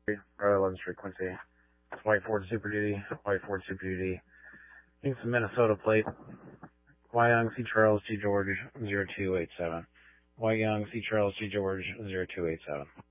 Row 11 Street, Quincy. It's White Ford Super Duty, White Ford Super Duty. Kingston, Minnesota plate. Y Young C. Charles G. George 0287. Y Young C. Charles G. George 0287.